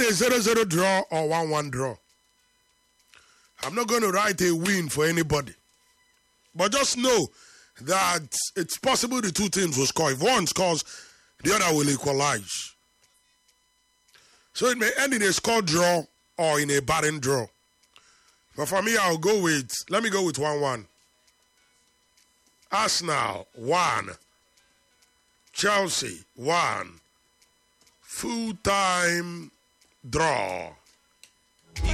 a 0-0 draw or 1-1 draw. I'm not going to write a win for anybody. But just know that it's possible the two teams will score. If one scores, the other will equalize. So it may end in a score draw or in a barren draw. But for me, let me go with 1-1. Arsenal, 1. Chelsea, 1. Full-time draw.